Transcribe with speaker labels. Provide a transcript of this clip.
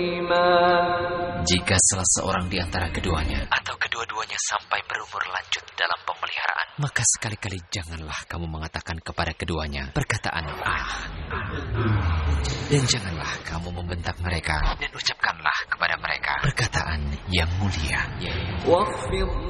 Speaker 1: Jika salah seorang di antara keduanya atau kedua-duanya sampai berumur lanjut dalam pemeliharaan, maka sekali-kali janganlah kamu mengatakan kepada keduanya perkataan dan janganlah kamu membentak mereka, dan ucapkanlah kepada mereka perkataan yang mulia, yaitu